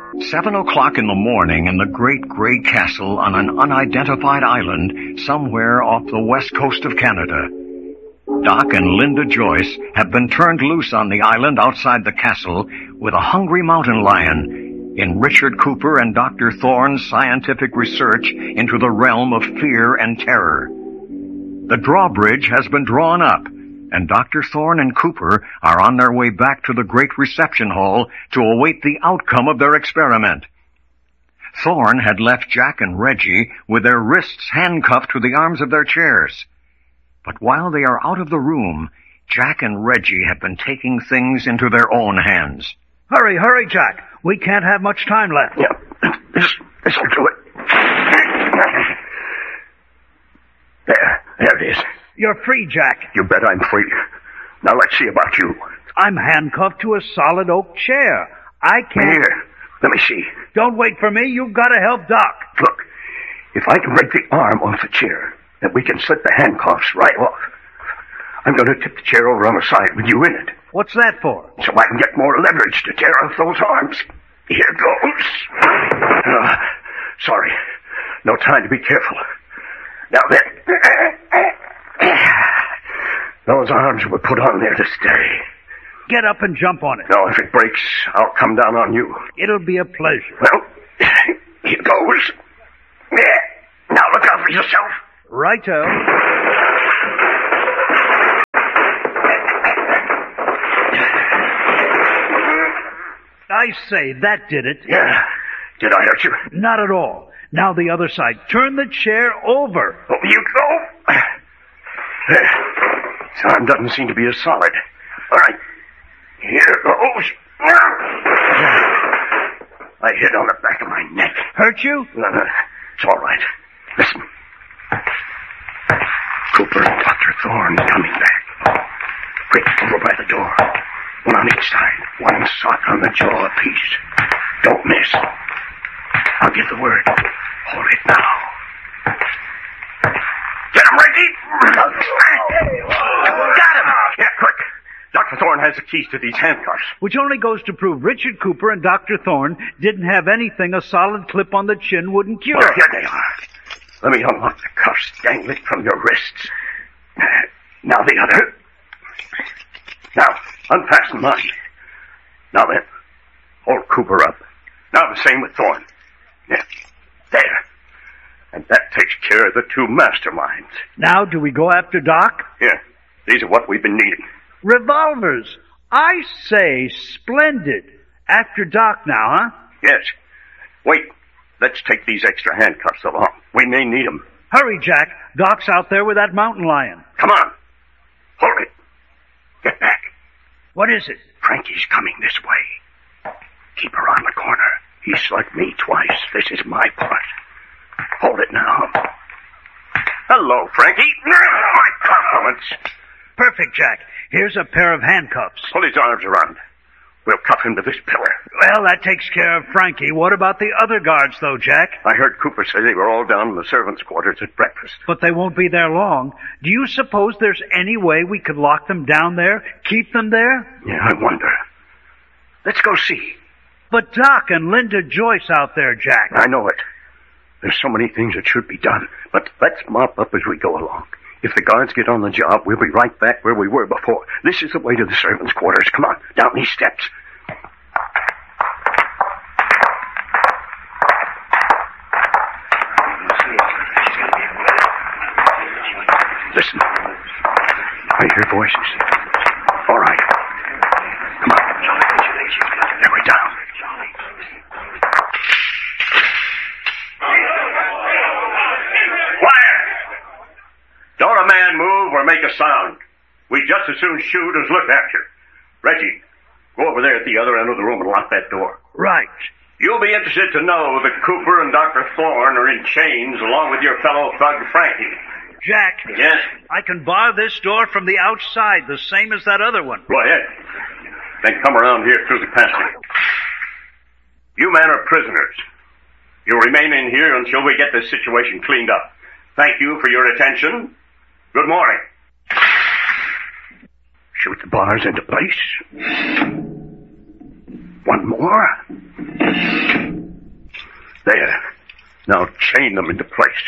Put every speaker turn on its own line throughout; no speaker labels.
7 o'clock in the morning in the great gray castle on an unidentified island somewhere off the west coast of Canada. Doc and Linda Joyce have been turned loose on the island outside the castle with a hungry mountain lion in Richard Cooper and Dr. Thorne's scientific research into the realm of fear and terror. The drawbridge has been drawn up, and Dr. Thorne and Cooper are on their way back to the great reception hall to await the outcome of their experiment. Thorne had left Jack and Reggie with their wrists handcuffed to the arms of their chairs. But while they are out of the room, Jack and Reggie have been taking things into their own hands.
Hurry, Jack. We can't have much time left.
Yeah, this'll do it. There it is.
You're free, Jack.
You bet I'm free. Now let's see about you.
I'm handcuffed to a solid oak chair. I can't...
Here, let me see.
Don't wait for me. You've got to help Doc.
Look, if I can break the arm off the chair, then we can slip the handcuffs right off. I'm going to tip the chair over on the side with you in it.
What's that for?
So I can get more leverage to tear off those arms. Here goes. Sorry. No time to be careful. Now then. Those arms were put on there to stay.
Get up and jump on it.
No, if it breaks, I'll come down on you.
It'll be a pleasure.
Well, here goes. Now look out for yourself.
Righto. I say, that did it.
Yeah. Did I hurt you?
Not at all. Now the other side. Turn the chair over.
Over you go. There. This arm doesn't seem to be as solid. All right. Here goes. I hit on the back of my neck.
Hurt you?
It's all right. Listen. Cooper and Dr. Thorne coming back. Quick, over by the door. One on each side. One shot on the jaw apiece. Don't miss. I'll give the word. Hold it now. Get him, Reggie! Got him! Yeah, quick. Dr. Thorne has the keys to these handcuffs.
Which only goes to prove Richard Cooper and Dr. Thorne didn't have anything a solid clip on the chin wouldn't cure.
Well, here they are. Let me unlock the cuffs dangling from your wrists. Now the other. Now, unfasten mine. Now then, hold Cooper up. Now the same with Thorne. Yeah, there. And that takes care of the two masterminds.
Now do we go after Doc?
Here, these are what we've been needing.
Revolvers. I say, splendid. After Doc now, huh?
Yes. Wait, let's take these extra handcuffs along. We may need them.
Hurry, Jack. Doc's out there with that mountain lion.
Come on. Hold it. Get back.
What is it?
Frankie's coming this way. Keep her on the corner. He slugged me twice. This is my part. Hold it now. Hello, Frankie. My compliments.
Perfect, Jack. Here's a pair of handcuffs.
Pull his arms around. We'll cuff him to this pillar.
Well, that takes care of Frankie. What about the other guards, though, Jack?
I heard Cooper say they were all down in the servants' quarters at breakfast.
But they won't be there long. Do you suppose there's any way we could lock them down there? Keep them there?
Yeah, I wonder. Let's go see.
But Doc and Linda Joyce out there, Jack.
I know it. There's so many things that should be done. But let's mop up as we go along. If the guards get on the job, we'll be right back where we were before. This is the way to the servants' quarters. Come on, down these steps. Listen. I hear voices. All right. Come on. There we're down. Quiet! Don't a man move or make a sound. We just as soon shoot as look at you. Reggie, go over there at the other end of the room and lock that door.
Right.
You'll be interested to know that Cooper and Dr. Thorne are in chains along with your fellow thug Frankie.
Jack.
Yes?
I can bar this door from the outside, the same as that other one.
Go ahead. Then come around here through the passage. You men are prisoners. You'll remain in here until we get this situation cleaned up. Thank you for your attention. Good morning. Shoot the bars into place. One more. There. Now chain them into place.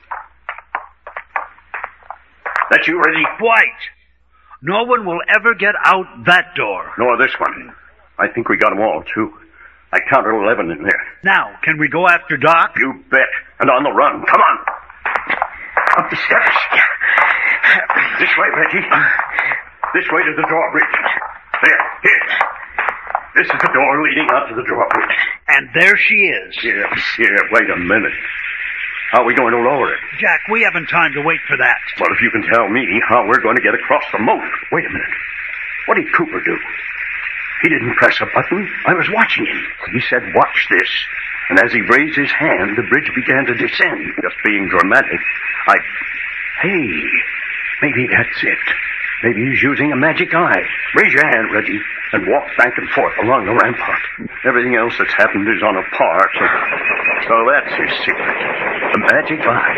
That you, Reggie?
White! No one will ever get out that door.
Nor this one. I think we got them all, too. I counted 11 in there.
Now, can we go after Doc?
You bet. And on the run. Come on. Up the steps. This way, Reggie. This way to the drawbridge. There. Here. This is the door leading out to the drawbridge.
And there she is.
Here. Wait a minute. How are we going to lower it?
Jack, we haven't time to wait for that.
Well, if you can tell me how we're going to get across the moat. Wait a minute. What did Cooper do? He didn't press a button. I was watching him. He said, watch this. And as he raised his hand, the bridge began to descend. Just being dramatic, Hey, maybe that's it. Maybe he's using a magic eye. Raise your hand, Reggie, and walk back and forth along the rampart. Everything else that's happened is on a par, so that's his secret. The magic eye.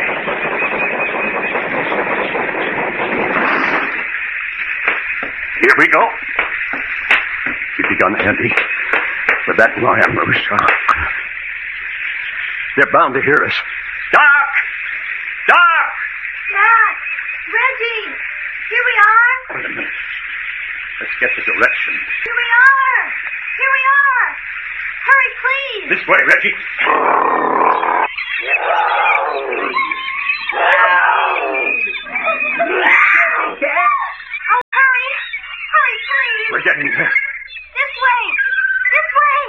Here we go. We've begun handy with that lion loose. They're bound to hear us. Doc! Doc!
Jack! Reggie! Here we are!
Wait a minute. Let's get the direction.
Here we are! Here we are! Hurry, please!
This way, Reggie.
Oh, hurry! Hurry, please!
We're getting there.
This way! This way!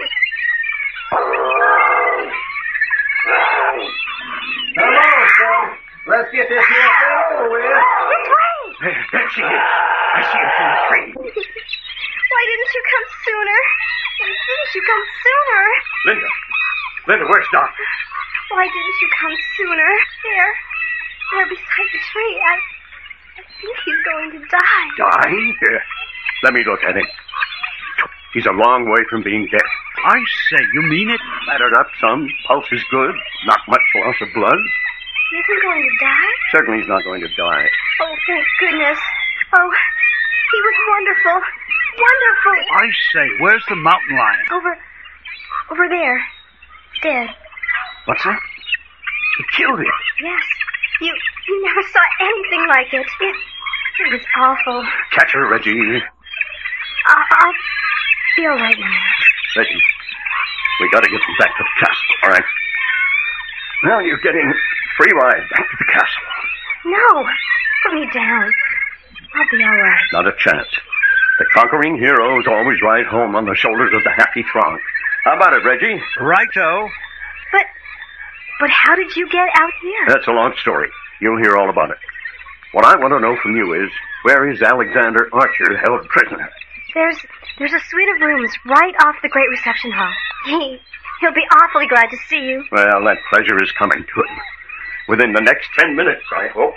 Hello, sir. Let's get this here over with.
This way!
There she is. I see her through the tree.
Why didn't you come sooner? Why didn't you come sooner?
Linda, where's Doc?
Why didn't you come sooner? There beside the tree. I think he's going to die.
Die? Here. Let me look at him. He's a long way from being dead.
I say, you mean it?
Battered up some. Pulse is good. Not much loss of blood.
He isn't going to die?
Certainly he's not going to die.
Oh, thank goodness. Oh, he was wonderful. Wonderful.
I say, where's the mountain lion?
Over there. Dead.
What's that? He killed him.
Yes. You never saw anything like it. It was awful.
Catch her, Reggie.
I'll be all right now.
Reggie, we got to get them back to the castle, all right? Now you're getting free ride back to the castle.
No. Put me down. I'll be all right.
Not a chance. The conquering heroes always ride home on the shoulders of the happy throng. How about it, Reggie?
Righto.
But how did you get out here?
That's a long story. You'll hear all about it. What I want to know from you is, where is Alexander Archer held prisoner?
There's a suite of rooms right off the great reception hall. He'll be awfully glad to see you.
Well, that pleasure is coming to him. Within the next 10 minutes, I hope.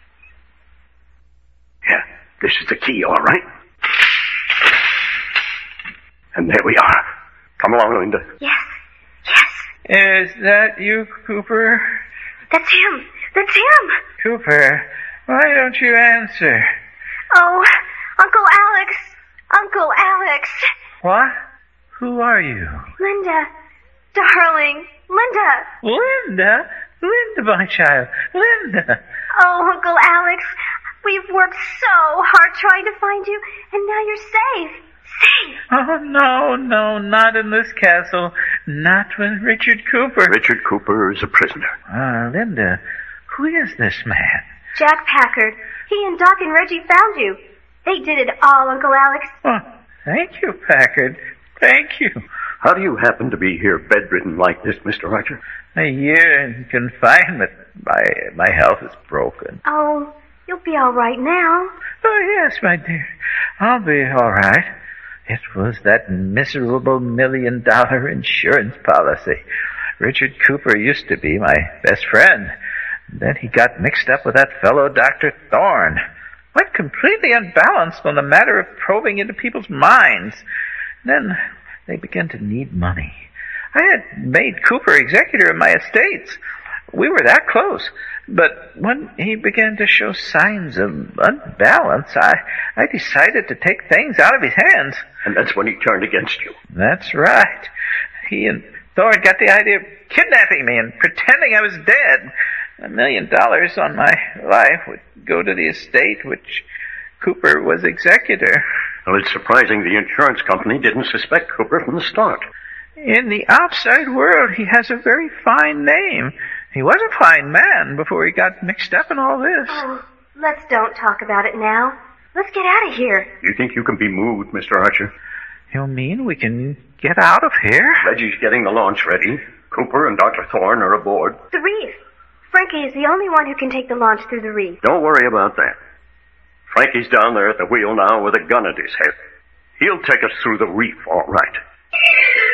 Yeah, this is the key, all right? And there we are. Come along, Linda.
Yes.
Is that you, Cooper?
That's him. That's him.
Cooper, why don't you answer?
Oh, Uncle Alex. Uncle Alex.
What? Who are you?
Linda. Darling. Linda.
Linda? Linda, my child. Linda.
Oh, Uncle Alex. We've worked so hard trying to find you, and now you're safe. Safe.
Oh, no, not in this castle. Not with Richard Cooper.
Richard Cooper is a prisoner.
Linda, who is this man?
Jack Packard. He and Doc and Reggie found you. They did it all, Uncle Alex.
Oh, thank you, Packard. Thank you.
How do you happen to be here bedridden like this, Mr. Archer?
A year in confinement. My health is broken.
Oh, you'll be all right now.
Oh, yes, my dear. I'll be all right. It was that miserable $1 million insurance policy. Richard Cooper used to be my best friend. Then he got mixed up with that fellow Dr. Thorne. Went completely unbalanced on the matter of probing into people's minds. Then they began to need money. I had made Cooper executor of my estates. We were that close. But when he began to show signs of unbalance, I decided to take things out of his hands.
And that's when he turned against you.
That's right. He and Thorne got the idea of kidnapping me and pretending I was dead. $1 million on my life would go to the estate which Cooper was executor.
Well, it's surprising the insurance company didn't suspect Cooper from the start.
In the outside world, he has a very fine name. He was a fine man before he got mixed up in all this.
Oh, let's don't talk about it now. Let's get out of here.
You think you can be moved, Mr. Archer?
You mean we can get out of here?
Reggie's getting the launch ready. Cooper and Dr. Thorne are aboard.
The reef. Frankie is the only one who can take the launch through the reef.
Don't worry about that. Frankie's down there at the wheel now with a gun at his head. He'll take us through the reef, all right.